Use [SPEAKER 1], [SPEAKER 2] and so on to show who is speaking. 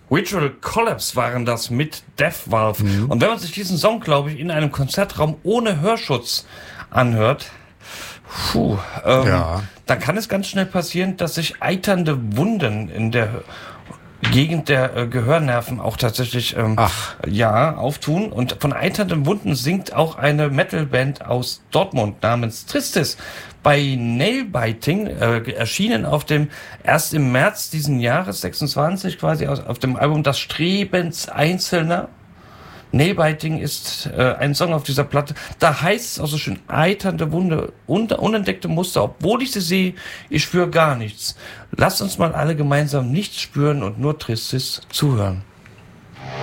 [SPEAKER 1] Ritual Collapse waren das mit Death Valve. Und wenn man sich diesen Song, glaube ich, in einem Konzertraum ohne Hörschutz anhört, dann kann es ganz schnell passieren, dass sich eiternde Wunden in der Gegend der Gehörnerven auch tatsächlich auftun. Und von eiternden Wunden singt auch eine Metalband aus Dortmund namens Tristis. Bei Nailbiting, erschienen erst im März diesen Jahres, 26 quasi, auf dem Album Das Strebens Einzelner. Nailbiting ist ein Song auf dieser Platte. Da heißt es auch so schön, eiternde Wunde, unentdeckte Muster. Obwohl ich sie sehe, ich spüre gar nichts. Lasst uns mal alle gemeinsam nichts spüren und nur Tristis zuhören.